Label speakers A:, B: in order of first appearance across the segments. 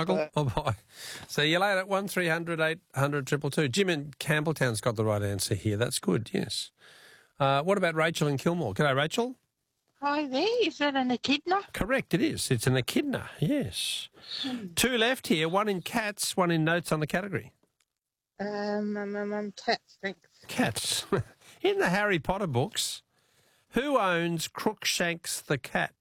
A: Michael. Bye-bye. See you later. 1300 800 222. Jim in Campbelltown's got the right answer here. That's good, yes. What about Rachel in Kilmore? G'day, Rachel.
B: Hi there. Is that an echidna?
A: Correct, it is. It's an echidna, yes. Two left here, one in cats, one in notes on the category.
B: Cats, thanks.
A: Cats. In the Harry Potter books, who owns Crookshanks the cat?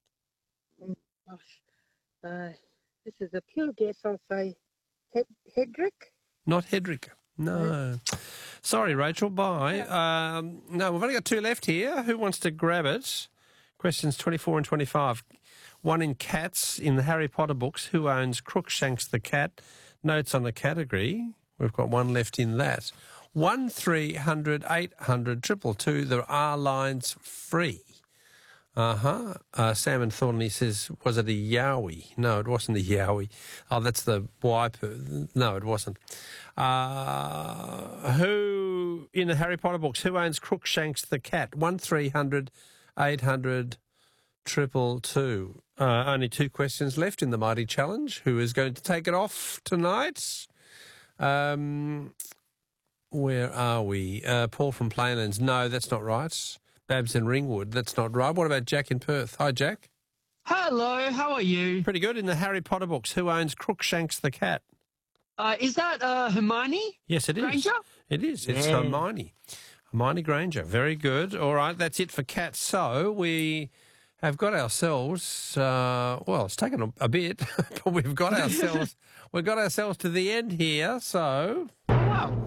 B: Gosh. This is a pure guess. I'll say Hedrick.
A: Not Hedrick. No. Sorry, Rachel. Bye. No, we've only got two left here. Who wants to grab it? Questions 24 and 25. One in cats in the Harry Potter books. Who owns Crookshanks the cat? Notes on the category. We've got one left in that. 1300 800 222. There are lines free. Sam and Thornley says, was it a yowie? No, it wasn't a yowie. Oh, that's the waipu. No, it wasn't. Who, in the Harry Potter books, who owns Crookshanks the cat? 1300 800 222. Only two questions left in the Mighty Challenge. Who is going to take it off tonight? Where are we? Paul from Plainlands. No, that's not right. Babs in Ringwood. That's not right. What about Jack in Perth? Hi, Jack.
C: Hello, how are you?
A: Pretty good. In the Harry Potter books, who owns Crookshanks the cat?
C: Is that Hermione?
A: Yes, it is.
C: Granger?
A: It is. It's Hermione. Hermione Granger. Very good. All right, that's it for cats. So we have got ourselves, well, it's taken a bit, but we've got ourselves to the end here. So,
C: Wow.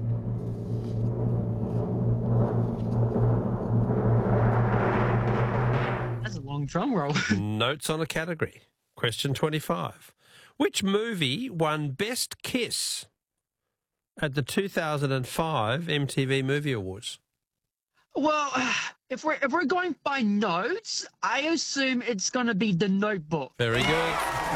C: That's a long drum roll.
A: notes on a category. Question 25. Which movie won Best Kiss at the 2005 MTV Movie Awards?
C: Well, if we're going by notes, I assume it's going to be The Notebook.
A: Very good.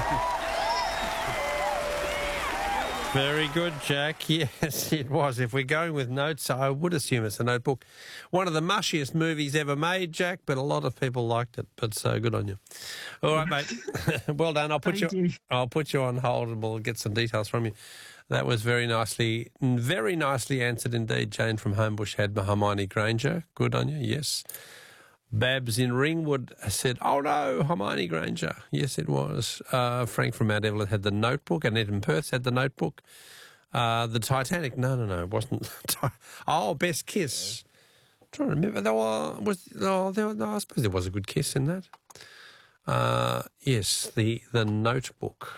A: Very good, Jack. Yes, it was. If we're going with notes, I would assume it's The Notebook. One of the mushiest movies ever made, Jack, but a lot of people liked it. But so good on you. All right, mate. Well done. I'll put you on hold and we'll get some details from you. That was very nicely answered indeed. Jane from Homebush had Hermione Granger. Good on you, yes. Babs in Ringwood said, oh no, Hermione Granger. Yes, it was. Frank from Mount Evelyn had The Notebook. Annette in Perth had The Notebook. The Titanic, no, it wasn't. Best Kiss. I'm trying to remember. I suppose there was a good kiss in that. Yes, the Notebook.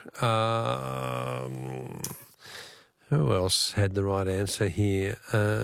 A: Who else had the right answer here?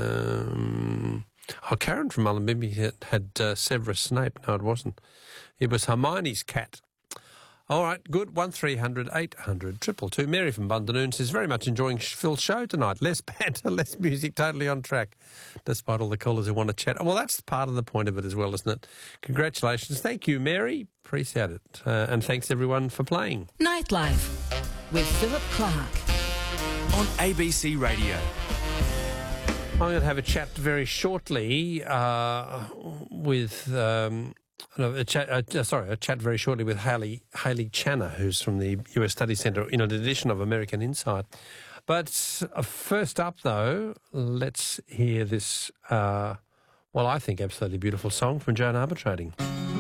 A: Karen from Mullumbimby had Severus Snape. No, it wasn't. It was Hermione's cat. All right, good. 1300 800 222. Mary from Bundanoon says, very much enjoying Phil's show tonight. Less banter, less music, totally on track, despite all the callers who want to chat. Well, that's part of the point of it as well, isn't it? Congratulations. Thank you, Mary. Appreciate it. And thanks, everyone, for playing.
D: Nightlife with Philip Clark
E: on ABC Radio.
A: I'm going to have a chat very shortly with a chat very shortly with Hayley Channer, who's from the US Study Centre in an edition of American Insight. But first up, though, let's hear this, I think absolutely beautiful song from Joan Armatrading.